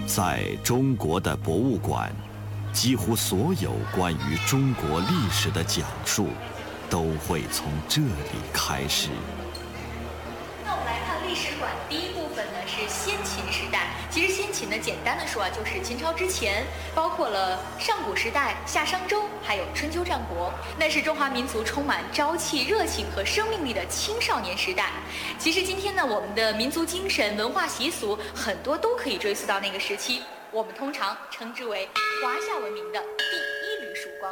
在中国的博物馆，几乎所有关于中国历史的讲述，都会从这里开始。 那我们来看历史馆第一部分呢，是先秦时代。其实先秦呢，简单的说啊，就是秦朝之前，包括了上古时代、夏商周，还有春秋战国，那是中华民族充满朝气、热情和生命力的青少年时代。其实今天呢，我们的民族精神、文化习俗很多都可以追溯到那个时期，我们通常称之为华夏文明的第一缕曙光。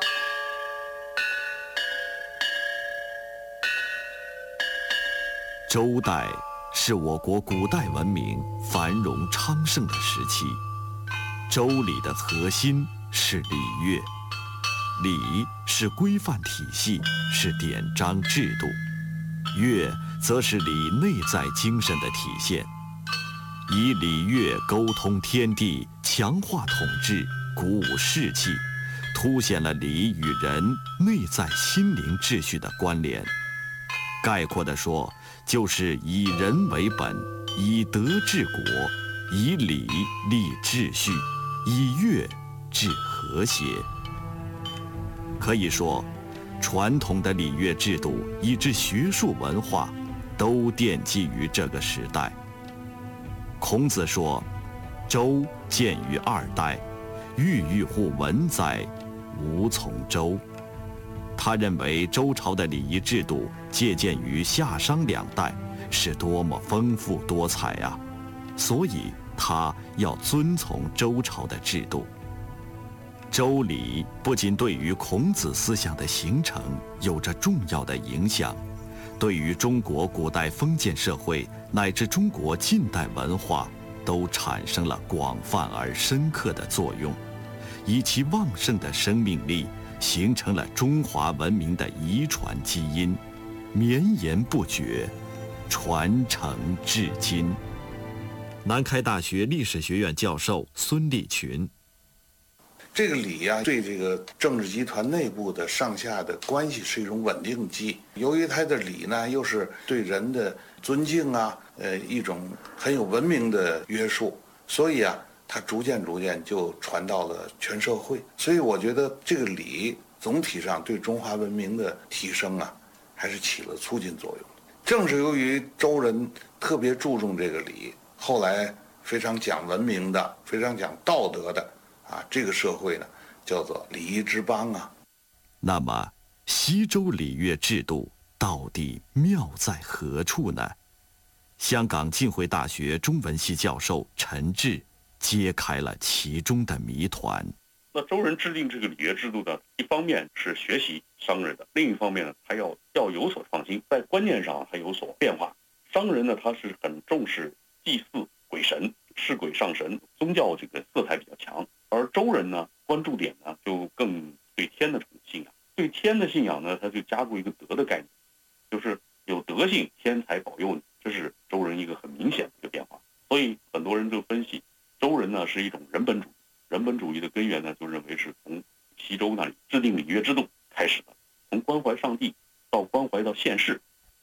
周代是我国古代文明繁荣昌盛的时期。周礼的核心是礼乐，礼是规范体系，是典章制度；乐则是礼内在精神的体现。以礼乐沟通天地，强化统治，鼓舞士气，凸显了礼与人内在心灵秩序的关联。概括地说，就是以人为本，以德治国，以礼立秩序，以乐治和谐。可以说，传统的礼乐制度以至学术文化，都奠基于这个时代。孔子说：“周建于2代，郁郁乎文哉，无从周。”他认为周朝的礼仪制度借鉴于夏商2代，是多么丰富多彩啊！所以他要遵从周朝的制度。周礼不仅对于孔子思想的形成有着重要的影响，对于中国古代封建社会乃至中国近代文化都产生了广泛而深刻的作用，以其旺盛的生命力形成了中华文明的遗传基因，绵延不绝，传承至今。南开大学历史学院教授孙立群： 这个礼啊，对这个政治集团内部的上下的关系是一种稳定剂。由于它的礼呢，又是对人的尊敬啊，一种很有文明的约束，所以啊，它逐渐就传到了全社会。所以我觉得这个礼总体上对中华文明的提升啊，还是起了促进作用。正是由于周人特别注重这个礼，后来非常讲文明的、非常讲道德的啊，这个社会呢，叫做礼仪之邦啊。 那么，西周礼乐制度到底妙在何处呢？香港浸会大学中文系教授陈志揭开了其中的谜团。 那周人制定这个礼乐制度呢，一方面是学习商人的，另一方面呢，他要有所创新，在观念上还有所变化。商人呢，他是很重视祭祀鬼神，视鬼上神，宗教这个色彩比较强。而周人呢，关注点呢就更对天的这种信仰，对天的信仰呢，他就加入一个德的概念，就是有德性，天才保佑你，这是周人一个很明显的一个变化。所以很多人就分析，周人呢是一种人本主义。人本主义的根源呢，就认为是从西周那里制定礼乐制度开始的，从关怀上帝到关怀到现世。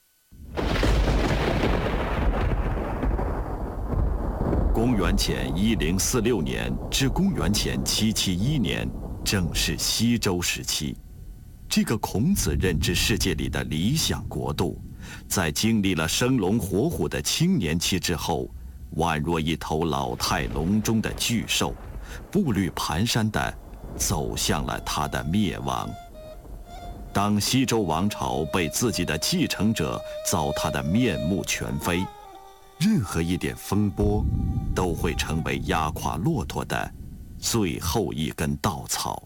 公元前1046年至公元前771年，正是西周时期。这个孔子认知世界里的理想国度，在经历了生龙活虎的青年期之后，宛若一头老态龙钟的巨兽，步履蹒跚地走向了它的灭亡。当西周王朝被自己的继承者糟蹋得面目全非，任何一点风波都会成为压垮骆驼的最后一根稻草。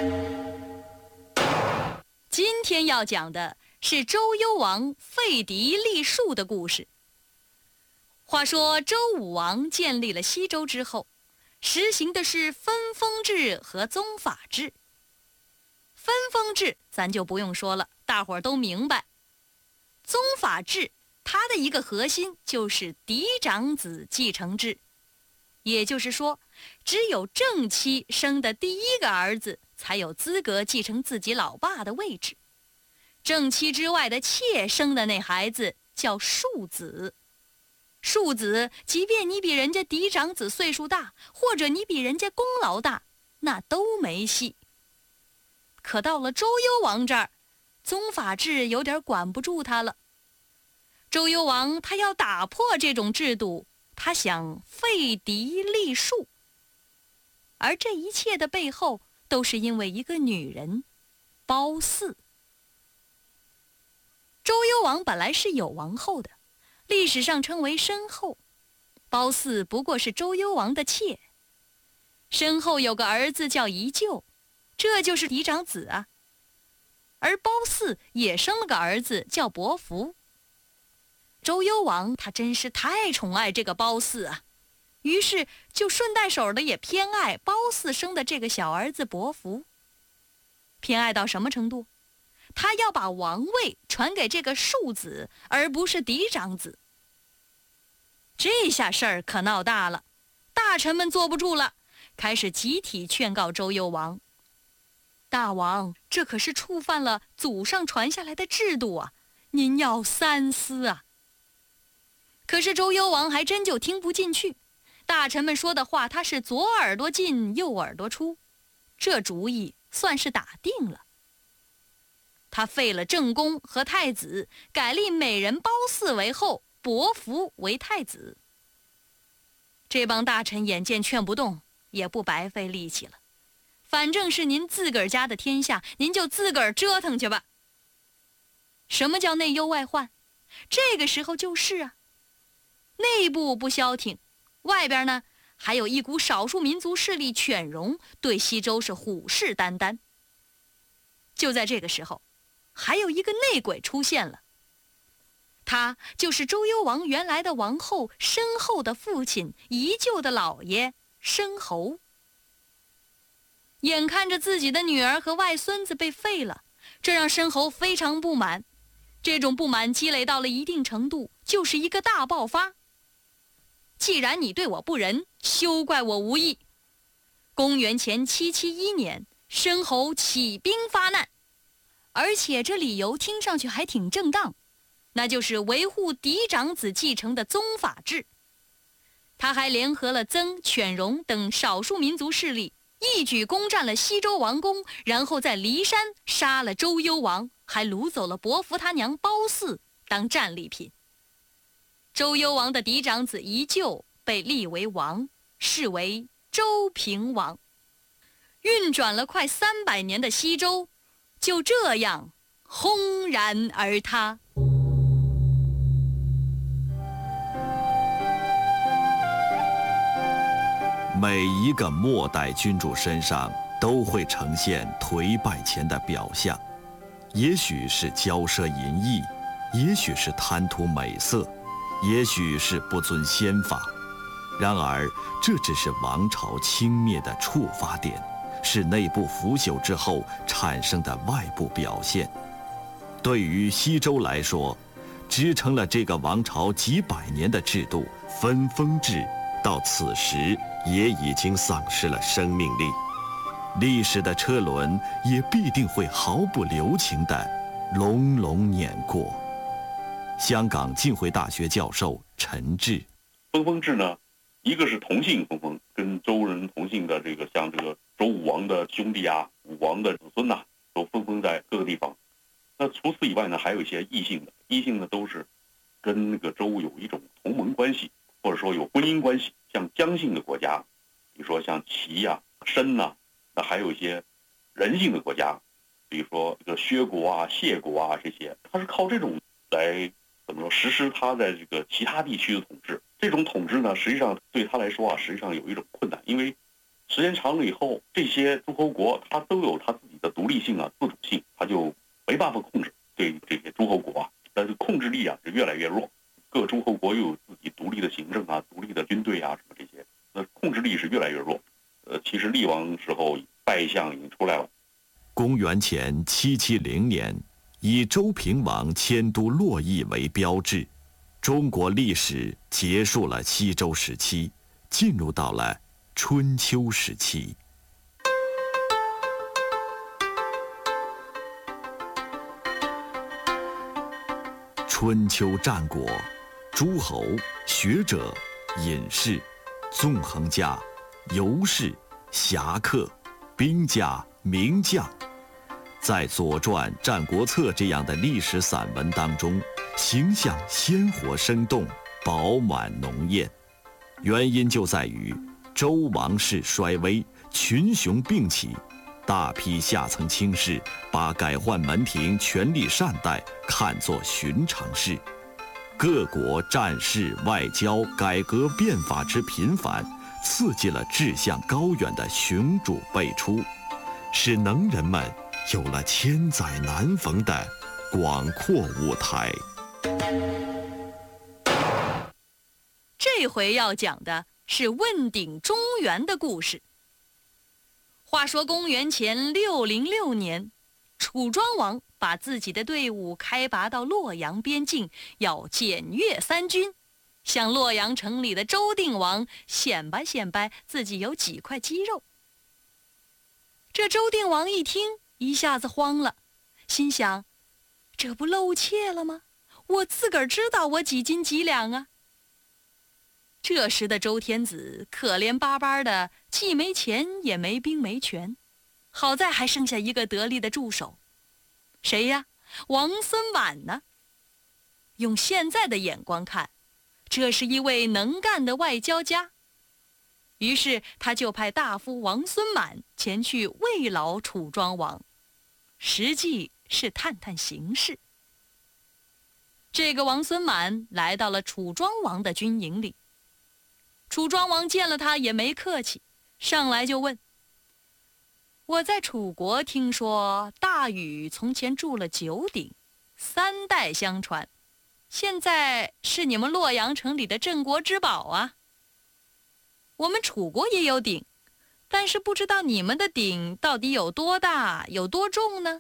今天要讲的是周幽王废嫡立庶的故事。话说周武王建立了西周之后，实行的是分封制和宗法制。分封制咱就不用说了，大伙儿都明白。宗法制它的一个核心就是嫡长子继承制，也就是说，只有正妻生的第一个儿子才有资格继承自己老爸的位置，正妻之外的妾生的那孩子叫庶子。 庶子，即便你比人家嫡长子岁数大，或者你比人家功劳大，那都没戏。可到了周幽王这儿，宗法制有点管不住他了。周幽王他要打破这种制度，他想废嫡立庶。而这一切的背后，都是因为一个女人，褒姒。周幽王本来是有王后的，历史上称为申后。褒姒不过是周幽王的妾。申后有个儿子叫宜臼，这就是嫡长子啊。而褒姒也生了个儿子叫伯服。周幽王他真是太宠爱这个褒姒啊，于是就顺带手的也偏爱褒姒生的这个小儿子伯服。偏爱到什么程度？他要把王位传给这个庶子，而不是嫡长子。这下事儿可闹大了，大臣们坐不住了，开始集体劝告周幽王：大王，这可是触犯了祖上传下来的制度啊，您要三思啊。可是周幽王还真就听不进去，大臣们说的话他是左耳朵进右耳朵出，这主意算是打定了。他废了正宫和太子，改立美人褒姒为后，伯服为太子。这帮大臣眼见劝不动，也不白费力气了。反正是您自个儿家的天下，您就自个儿折腾去吧。什么叫内忧外患？这个时候就是啊，内部不消停，外边呢还有一股少数民族势力犬戎对西周是虎视眈眈。就在这个时候，还有一个内鬼出现了，他就是周幽王原来的王后申后的父亲宜臼的老爷申侯。眼看着自己的女儿和外孙子被废了，这让申侯非常不满。这种不满积累到了一定程度，就是一个大爆发。既然你对我不仁，休怪我无义。公元前771年，申侯起兵发难，而且这理由听上去还挺正当，那就是维护嫡长子继承的宗法制。他还联合了曾、犬戎等少数民族势力，一举攻占了西周王宫，然后在骊山杀了周幽王，还掳走了伯服他娘褒姒当战利品。周幽王的嫡长子宜臼被立为王，是为周平王。运转了快300年的西周，就这样轰然而塌。 每一个末代君主身上都会呈现颓败前的表象，也许是骄奢淫逸，也许是贪图美色，也许是不遵先法。然而，这只是王朝倾灭的触发点，是内部腐朽之后产生的外部表现。对于西周来说，支撑了这个王朝几百年的制度分封制，到此时也已经丧失了生命力，历史的车轮也必定会毫不留情地隆隆碾过。香港浸会大学教授陈志： 分封制呢，一个是同姓分封，跟周人同姓的这个，像这个周武王的兄弟啊、武王的子孙呐，都分封在各个地方。那除此以外呢，还有一些异姓的，异姓的都是跟那个周有一种同盟关系，或者说有婚姻关系。像姜姓的国家，比如说像齐呀、申呐，那还有一些人姓的国家，比如说这个薛国啊、谢国啊这些，它是靠这种来怎么说实施它在这个其他地区的统治。这种统治呢，实际上对他来说啊，实际上有一种困难，因为时间长了以后，这些诸侯国它都有它自己的独立性啊、自主性，它就没办法控制对这些诸侯国啊，但是控制力啊是越来越弱。各诸侯国又有自己独立的行政啊、独立的军队啊什么这些，那控制力是越来越弱。其实厉王时候败相已经出来了。 公元前770年，以周平王迁都洛邑为标志，中国历史结束了西周时期，进入到了春秋时期。春秋战国， 诸侯、学者、隐士、纵横家、游士、侠客、兵家、名将，在《左传》《战国策》这样的历史散文当中，形象鲜活生动，饱满浓艳。原因就在于周王室衰微，群雄并起，大批下层卿士把改换门庭、权力善待看作寻常事。各国战事、外交、改革变法之频繁，刺激了志向高远的雄主辈出，使能人们有了千载难逢的广阔舞台。 这回要讲的是问鼎中原的故事。话说公元前606年，楚庄王把自己的队伍开拔到洛阳边境，要检阅三军，向洛阳城里的周定王显摆显摆自己有几块肌肉。这周定王一听，一下子慌了，心想：这不露怯了吗？我自个儿知道我几斤几两啊！这时的周天子可怜巴巴的，既没钱也没兵没权，好在还剩下一个得力的助手。谁呀？王孙满呢。用现在的眼光看，这是一位能干的外交家。于是他就派大夫王孙满前去慰劳楚庄王，实际是探探形势。这个王孙满来到了楚庄王的军营里，楚庄王见了他也没客气，上来就问：我在楚国听说大禹从前筑了9鼎，3代相传，现在是你们洛阳城里的镇国之宝啊。我们楚国也有鼎，但是不知道你们的鼎到底有多大，有多重呢？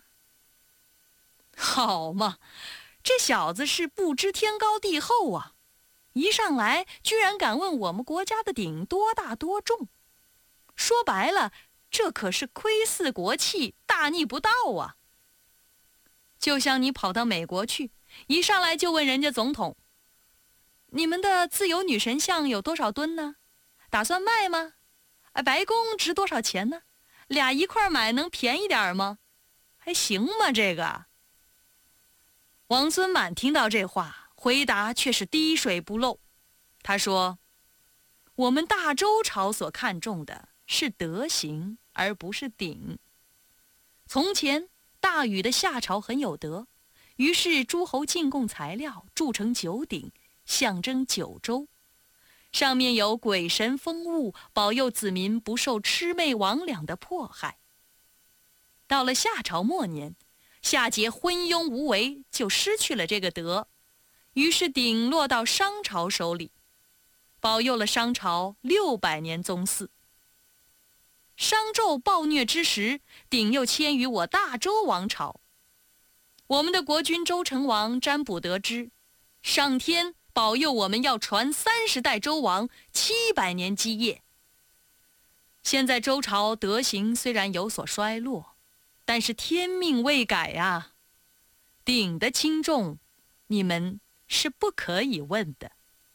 好嘛，这小子是不知天高地厚啊！一上来居然敢问我们国家的鼎多大多重，说白了，这可是窥伺国器，大逆不道啊！就像你跑到美国去，一上来就问人家总统：你们的自由女神像有多少吨呢？打算卖吗？白宫值多少钱呢？俩一块买能便宜点吗？还行吗这个？王孙满听到这话，回答却是滴水不漏。他说：我们大周朝所看重的是德行，而不是鼎。从前大禹的夏朝很有德，于是诸侯进贡材料，铸成9鼎，象征9州，上面有鬼神风物，保佑子民不受魑魅魍魉的迫害。到了夏朝末年，夏桀昏庸无为，就失去了这个德，于是鼎落到商朝手里，保佑了商朝600年宗祀。商纣暴虐之时，鼎又迁于我大周王朝。我们的国君周成王占卜得知，上天保佑我们要传30代周王，700年基业。现在周朝德行虽然有所衰落，但是天命未改啊，鼎的轻重，你们是不可以问的。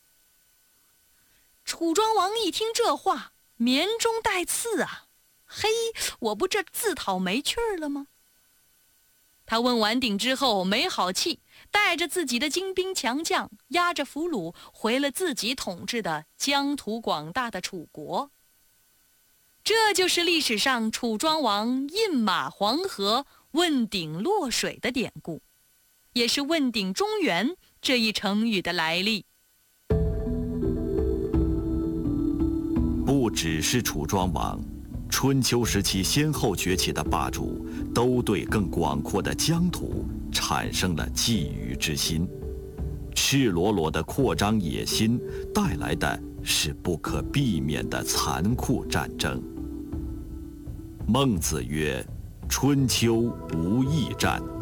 楚庄王一听这话，棉中带刺啊！嘿，我不这自讨没趣儿了吗？他问完鼎之后没好气，带着自己的精兵强将，押着俘虏回了自己统治的疆土广大的楚国。这就是历史上楚庄王饮马黄河，问鼎落水的典故，也是问鼎中原这一成语的来历。 不只是楚庄王，春秋时期先后崛起的霸主，都对更广阔的疆土产生了觊觎之心。赤裸裸的扩张野心带来的是不可避免的残酷战争。孟子曰：春秋无义战。